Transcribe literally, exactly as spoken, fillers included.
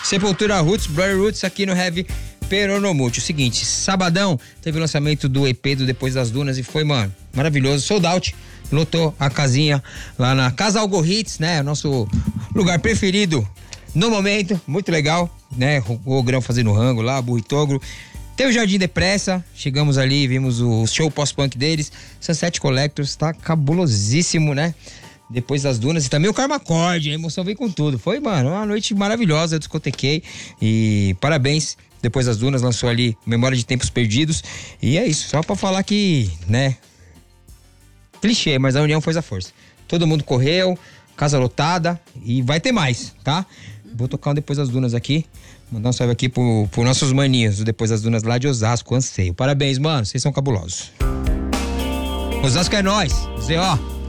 Sepultura Roots, Blur Roots aqui no Heavy Peronomútil. O seguinte, sabadão teve o lançamento do E P do Depois das Dunas e foi, mano, maravilhoso. Sold out, lotou a casinha lá na Casa Algorritz, né? Nosso lugar preferido no momento, muito legal, né? O Ogrão fazendo rango lá, Burritogro. Teve o Jardim Depressa, chegamos ali, vimos o show pós-punk deles. Sunset Collectors, tá cabulosíssimo, né? Depois das Dunas. E também o Karma Cord, a emoção veio com tudo. Foi, mano, uma noite maravilhosa, eu discotequei. E parabéns, Depois das Dunas lançou ali Memória de Tempos Perdidos. E é isso, só pra falar que, né? Clichê, mas a união fez a força. Todo mundo correu, casa lotada e vai ter mais, tá? Vou tocar um Depois das Dunas aqui. Mandar um salve aqui pro, pro nossos maninhos do Depois das Dunas lá de Osasco, Anseio. Parabéns, mano, vocês são cabulosos. Osasco é nóis, Zé, ó.